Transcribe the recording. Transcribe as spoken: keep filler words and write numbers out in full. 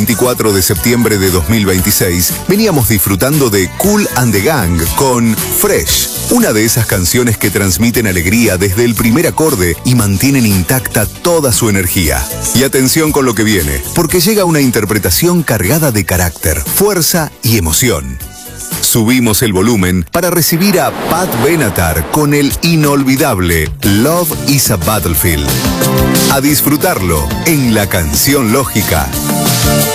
veinticuatro de septiembre de dos mil veintiséis, veníamos disfrutando de Kool and the Gang con Fresh, una de esas canciones que transmiten alegría desde el primer acorde y mantienen intacta toda su energía. Y atención con lo que viene, porque llega una interpretación cargada de carácter, fuerza y emoción. Subimos el volumen para recibir a Pat Benatar con el inolvidable Love is a Battlefield. A disfrutarlo en La Canción Lógica.